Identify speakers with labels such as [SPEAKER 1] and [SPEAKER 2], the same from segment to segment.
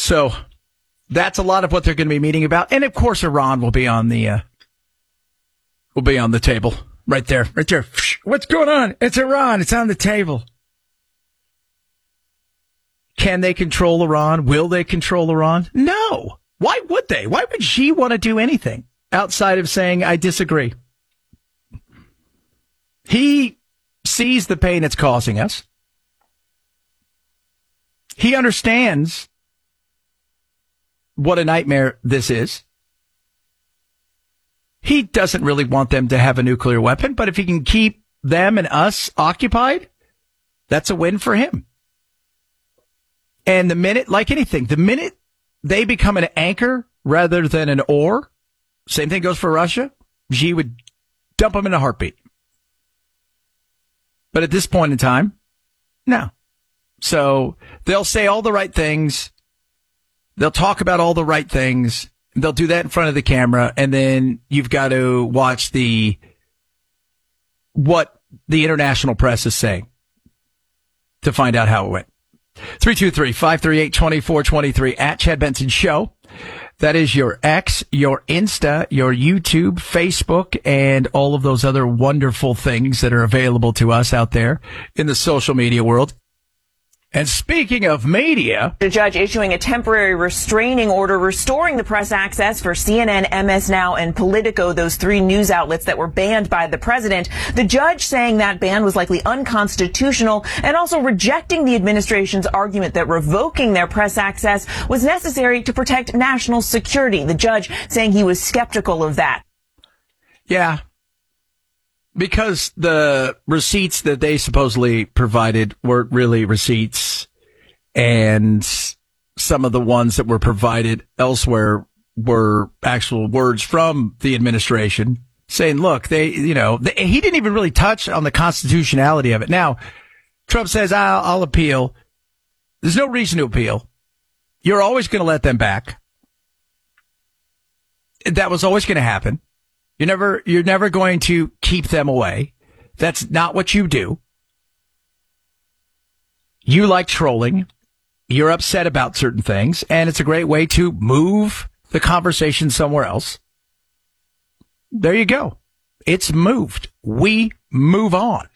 [SPEAKER 1] So that's a lot of what they're going to be meeting about. And of course, Iran will be on the table right there. What's going on? It's Iran. It's on the table. Can they control Iran? Will they control Iran? No. Why would they? Why would Xi want to do anything outside of saying, I disagree? He sees the pain it's causing us. He understands what a nightmare this is. He doesn't really want them to have a nuclear weapon, but if he can keep them and us occupied, that's a win for him. And the minute, like anything, the minute they become an anchor rather than an oar, same thing goes for Russia, Xi would dump them in a heartbeat. But at this point in time, no. So they'll say all the right things. They'll talk about all the right things. They'll do that in front of the camera. And then you've got to watch what the international press is saying to find out how it went. 323-538-2423 at Chad Benson Show. That is your X, your Insta, your YouTube, Facebook, and all of those other wonderful things that are available to us out there in the social media world. And speaking of media,
[SPEAKER 2] the judge issuing a temporary restraining order restoring the press access for CNN, MS Now, and Politico, those three news outlets that were banned by the president. The judge saying that ban was likely unconstitutional and also rejecting the administration's argument that revoking their press access was necessary to protect national security. The judge saying he was skeptical of that.
[SPEAKER 1] Yeah. Because the receipts that they supposedly provided weren't really receipts, and some of the ones that were provided elsewhere were actual words from the administration saying, look, he didn't even really touch on the constitutionality of it. Now, Trump says, I'll appeal. There's no reason to appeal. You're always going to let them back. That was always going to happen. You're never going to keep them away. That's not what you do. You like trolling. You're upset about certain things, and it's a great way to move the conversation somewhere else. There you go. It's moved. We move on.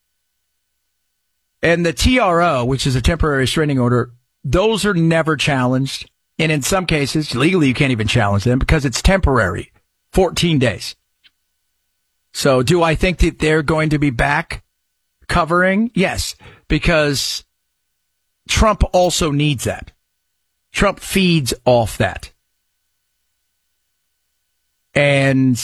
[SPEAKER 1] And the TRO, which is a temporary restraining order, those are never challenged. And in some cases, legally, you can't even challenge them because it's temporary. 14 days. So do I think that they're going to be back covering? Yes, because Trump also needs that. Trump feeds off that. And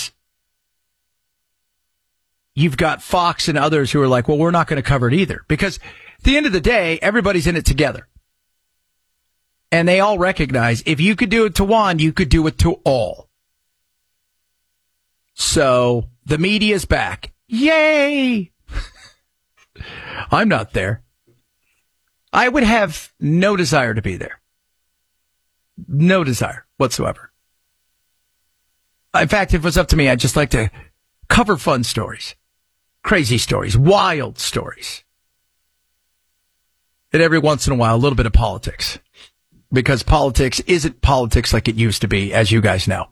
[SPEAKER 1] you've got Fox and others who are like, well, we're not going to cover it either. Because at the end of the day, everybody's in it together. And they all recognize if you could do it to one, you could do it to all. So the media's back. Yay! I'm not there. I would have no desire to be there. No desire whatsoever. In fact, if it was up to me, I'd just like to cover fun stories, crazy stories, wild stories. And every once in a while, a little bit of politics. Because politics isn't politics like it used to be, as you guys know.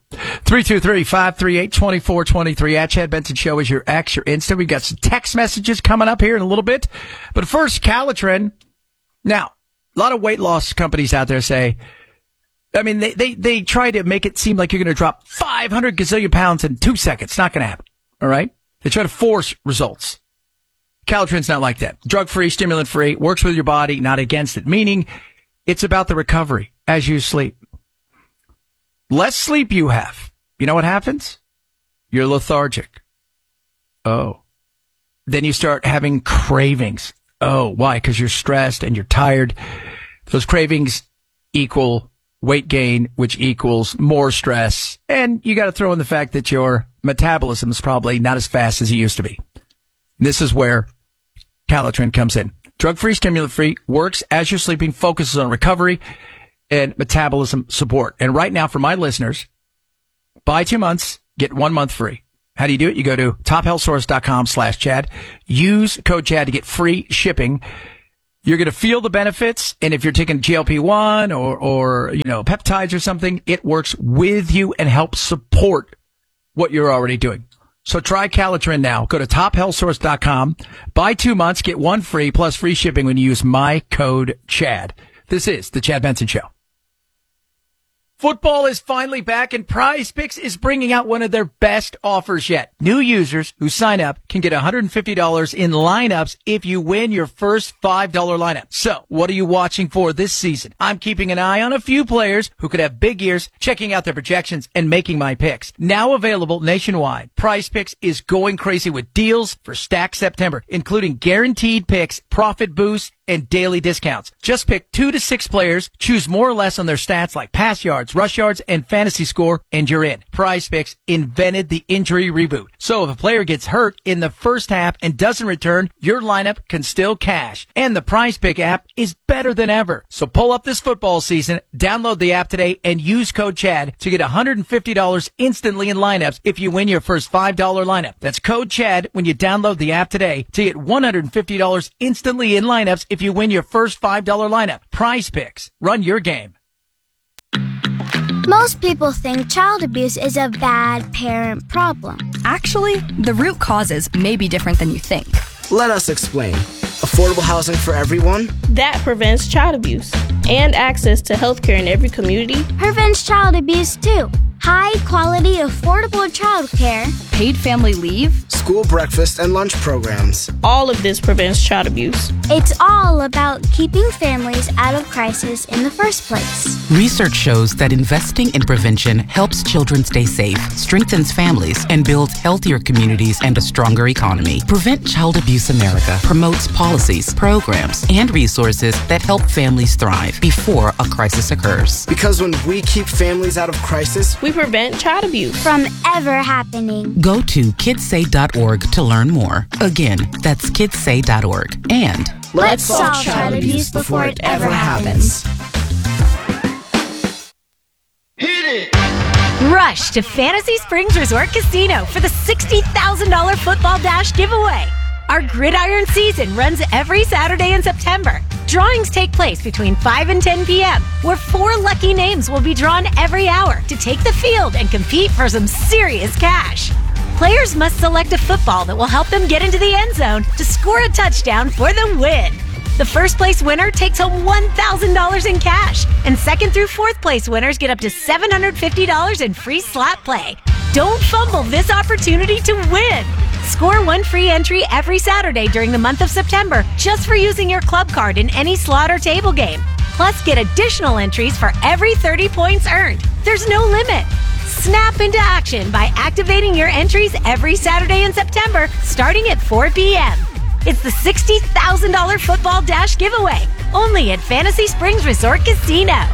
[SPEAKER 1] 323-538-2423 at Chad Benson Show is your X, your Insta. We've got some text messages coming up here in a little bit. But first, Calitrin. Now, a lot of weight loss companies out there say, I mean, they try to make it seem like you're going to drop 500 gazillion pounds in 2 seconds. Not going to happen. All right? They try to force results. Calitrin's not like that. Drug-free, stimulant-free, works with your body, not against it. Meaning, it's about the recovery as you sleep. Less sleep you have. You know what happens? You're lethargic. Oh. Then you start having cravings. Oh, why? Because you're stressed and you're tired. Those cravings equal weight gain, which equals more stress. And you got to throw in the fact that your metabolism is probably not as fast as it used to be. This is where Calitrin comes in. Drug-free, stimulant-free, works as you're sleeping, focuses on recovery and metabolism support. And right now, for my listeners, buy 2 months, get 1 month free. How do you do it? You go to tophealthsource.com/Chad. Use code Chad to get free shipping. You're going to feel the benefits, and if you're taking GLP-1 or peptides or something, it works with you and helps support what you're already doing. So try Calitrin now. Go to tophealthsource.com, buy 2 months, get 1 free plus free shipping when you use my code CHAD. This is the Chad Benson Show. Football is finally back, and Prize Picks is bringing out one of their best offers yet. New users who sign up can get $150 in lineups if you win your first $5 lineup. So, what are you watching for this season? I'm keeping an eye on a few players who could have big years, checking out their projections and making my picks. Now available nationwide, Prize Picks is going crazy with deals for Stack September, including guaranteed picks, profit boosts, and daily discounts. Just pick 2 to 6 players, choose more or less on their stats like pass yards, rush yards, and fantasy score, and you're in. Prize Picks invented the injury reboot. So if a player gets hurt in the first half and doesn't return, your lineup can still cash. And the Prize Pick app is better than ever. So pull up this football season, download the app today, and use code CHAD to get $150 instantly in lineups if you win your first $5 lineup. That's code CHAD when you download the app today to get $150 instantly in lineups if you win your first $5 lineup. Prize Picks. Run your game.
[SPEAKER 3] Most people think child abuse is a bad parent problem.
[SPEAKER 4] Actually, the root causes may be different than you think.
[SPEAKER 5] Let us explain. Affordable housing for everyone?
[SPEAKER 6] That prevents child abuse. And access to healthcare in every community.
[SPEAKER 3] Prevents child abuse too. High quality, affordable childcare.
[SPEAKER 4] Paid family leave.
[SPEAKER 5] School breakfast and lunch programs.
[SPEAKER 6] All of this prevents child abuse.
[SPEAKER 3] It's all about keeping families out of crisis in the first place.
[SPEAKER 7] Research shows that investing in prevention helps children stay safe, strengthens families, and builds healthier communities and a stronger economy. Prevent Child Abuse America promotes policies, programs, and resources that help families thrive before a crisis occurs.
[SPEAKER 5] Because when we keep families out of crisis,
[SPEAKER 6] we prevent child abuse
[SPEAKER 3] from ever happening.
[SPEAKER 7] Go to kidssay.org to learn more. Again, that's kidssay.org. And
[SPEAKER 3] let's solve child abuse before it ever happens.
[SPEAKER 8] Hit it! Rush to Fantasy Springs Resort Casino for the $60,000 Football Dash giveaway. Our Gridiron season runs every Saturday in September. Drawings take place between 5 and 10 p.m., where 4 lucky names will be drawn every hour to take the field and compete for some serious cash. Players must select a football that will help them get into the end zone to score a touchdown for the win. The first place winner takes home $1,000 in cash, and second through fourth place winners get up to $750 in free slot play. Don't fumble this opportunity to win. Score 1 free entry every Saturday during the month of September just for using your club card in any slot or table game. Plus, get additional entries for every 30 points earned. There's no limit. Snap into action by activating your entries every Saturday in September, starting at 4 p.m. It's the $60,000 Football Dash giveaway, only at Fantasy Springs Resort Casino.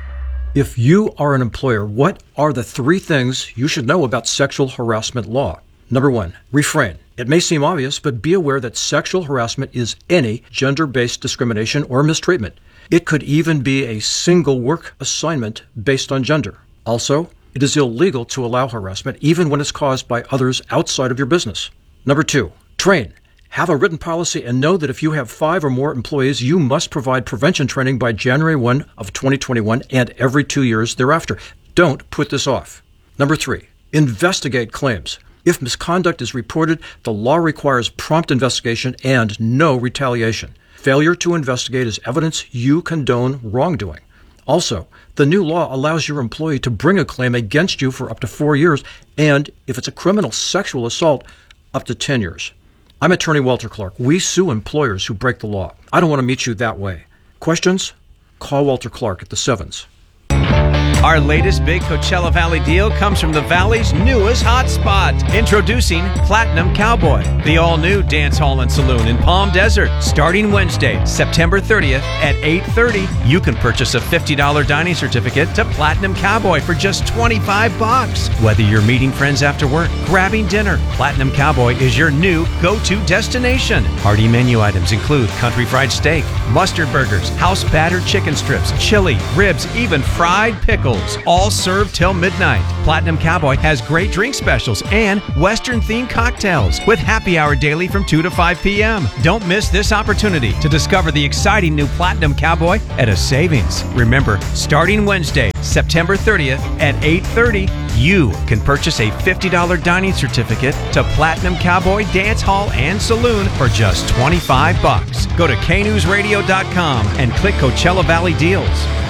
[SPEAKER 9] If you are an employer, what are the 3 things you should know about sexual harassment law? Number 1, refrain. It may seem obvious, but be aware that sexual harassment is any gender-based discrimination or mistreatment. It could even be a single work assignment based on gender. Also, it is illegal to allow harassment even when it's caused by others outside of your business. Number 2, train. Have a written policy and know that if you have 5 or more employees, you must provide prevention training by January 1 of 2021 and every 2 years thereafter. Don't put this off. Number 3, investigate claims. If misconduct is reported, the law requires prompt investigation and no retaliation. Failure to investigate is evidence you condone wrongdoing. Also, the new law allows your employee to bring a claim against you for up to 4 years, and if it's a criminal sexual assault, up to 10 years. I'm attorney Walter Clark. We sue employers who break the law. I don't want to meet you that way. Questions? Call Walter Clark at the 7s.
[SPEAKER 10] Our latest big Coachella Valley deal comes from the Valley's newest hotspot. Introducing Platinum Cowboy, the all-new dance hall and saloon in Palm Desert. Starting Wednesday, September 30th at 8:30, you can purchase a $50 dining certificate to Platinum Cowboy for just $25. Whether you're meeting friends after work, grabbing dinner, Platinum Cowboy is your new go-to destination. Hearty menu items include country fried steak, mustard burgers, house battered chicken strips, chili, ribs, even fried pickles. specials, all served till midnight. Platinum Cowboy has great drink specials and Western-themed cocktails with happy hour daily from 2 to 5 p.m. Don't miss this opportunity to discover the exciting new Platinum Cowboy at a savings. Remember, starting Wednesday, September 30th at 8:30, you can purchase a $50 dining certificate to Platinum Cowboy Dance Hall and Saloon for just $25. Go to knewsradio.com and click Coachella Valley Deals.